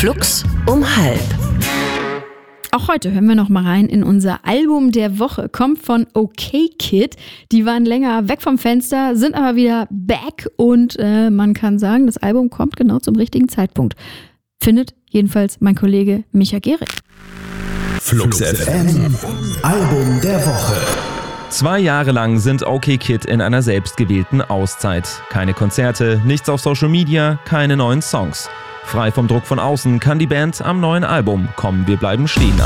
Flux um 12:30. Auch heute hören wir noch mal rein in unser Album der Woche. Kommt von OK-Kid. Die waren länger weg vom Fenster, sind aber wieder back und man kann sagen, das Album kommt genau zum richtigen Zeitpunkt. Findet jedenfalls mein Kollege Micha Gehrig. Flux FM Album der Woche. 2 Jahre lang sind OK-Kid in einer selbstgewählten Auszeit. Keine Konzerte, nichts auf Social Media, keine neuen Songs. Frei vom Druck von außen kann die Band am neuen Album Komm, wir bleiben stehen